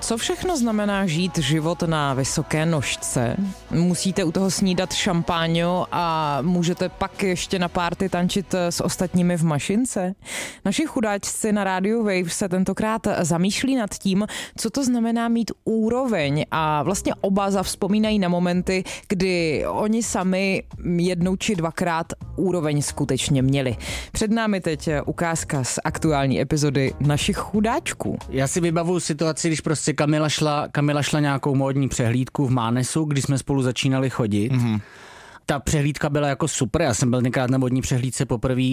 Co všechno znamená žít život na vysoké nožce? Musíte u toho snídat šampáňo a můžete pak ještě na párty tančit s ostatními v mašince? Naši chudáčci na rádiu Wave se tentokrát zamýšlí nad tím, co to znamená mít úroveň a vlastně oba zavzpomínají na momenty, kdy oni sami jednou či dvakrát úroveň skutečně měli. Před námi teď ukázka z aktuální epizody Našich chudáčků. Já si vybavuju situaci, když prostě Kamila šla nějakou módní přehlídku v Mánesu, když jsme spolu začínali chodit. Mm-hmm. Ta přehlídka byla jako super, já jsem byl několikrát na módní přehlídce poprvé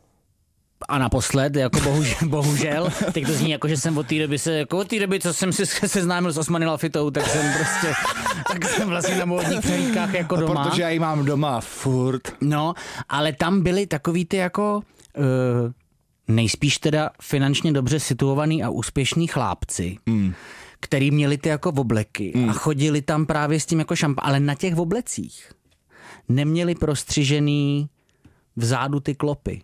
a naposled, jako bohužel. Teď to zní jako, že jsem od té doby, co jsem si seznámil s Osmany Lafitou, tak jsem vlastně na módních přehlídkách jako doma. Protože já ji mám doma furt. No, ale tam byly takový ty jako nejspíš teda finančně dobře situovaný a úspěšný chlápci, který měli ty jako obleky a chodili tam právě s tím jako ale na těch oblecích neměli prostřižený vzadu ty klopy.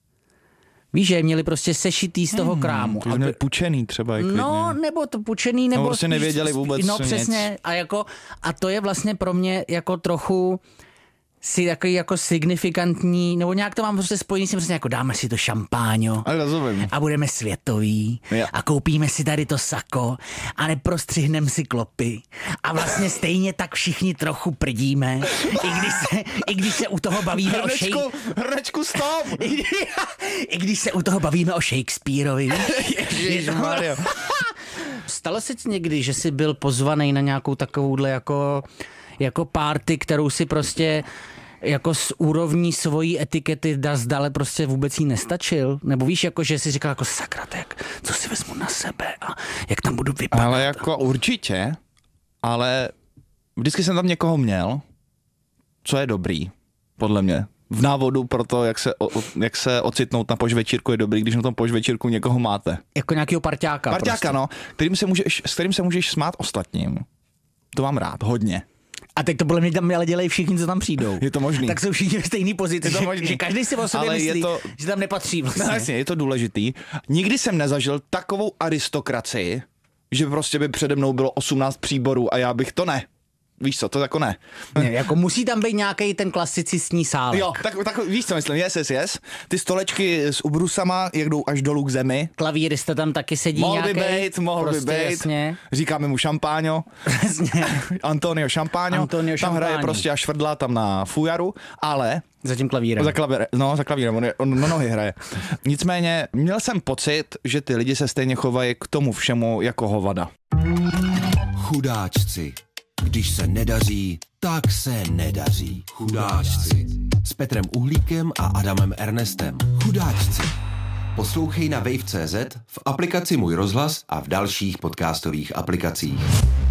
Víš, že měli prostě sešitý z toho krámu. To měli pučený třeba i klidně. No, nebo to pučený, nebo... No, prostě nevěděli vůbec no, přesně. A to je vlastně pro mě jako trochu si takový jako signifikantní, nebo nějak to mám prostě spojený s tím, prostě jako dáme si to šampáňo a budeme světoví a koupíme si tady to sako a neprostřihneme si klopy a vlastně stejně tak všichni trochu prdíme, i když se u toho bavíme Hrnečku, stop! I když se u toho bavíme o Shakespeareovi. Ježišmarja. Stalo se ti někdy, že jsi byl pozvaný na nějakou takovouhle jako party, kterou si prostě jako z úrovní svojí etikety zdale prostě vůbec jí nestačil? Nebo víš, jako že jsi říkal jako sakra, tak co si vezmu na sebe a jak tam budu vypadat? Ale jako určitě, ale vždycky jsem tam někoho měl, co je dobrý, podle mě. V návodu pro to, jak se ocitnout na požvečírku je dobrý, když na tom požvečírku někoho máte. Jako nějakýho parťáka prostě. No, s kterým se můžeš smát ostatním. To mám rád, hodně. A teď to podle mě tam ale dělají všichni, co tam přijdou. Je to možný. Tak jsou všichni v stejné pozici, že každý si o sobě myslí, že tam nepatří vlastně. No jasně, je to důležitý. Nikdy jsem nezažil takovou aristokracii, že prostě by přede mnou bylo 18 příborů a já bych to ne. Víš co, to jako ne. Jako musí tam být nějaký ten klasicistní sálek. Jo, tak víš co myslím, yes. Ty stolečky s ubrusama, jak jdou až dolů k zemi. Klavírista tam taky sedí nějaký. Mohl by být. Jasně. Říkáme mu šampáňo. Antonio šampáňo. Tam hraje prostě a švrdlá tam na fujaru, ale... Za tím klavírem. Za klavírem, on na nohy hraje. Nicméně měl jsem pocit, že ty lidi se stejně chovají k tomu všemu jako hovada. Chudáčci. Když se nedaří, tak se nedaří. Chudáčci. S Petrem Uhlíkem a Adamem Ernestem. Chudáčci. Poslouchej na wave.cz, v aplikaci Můj rozhlas a v dalších podcastových aplikacích.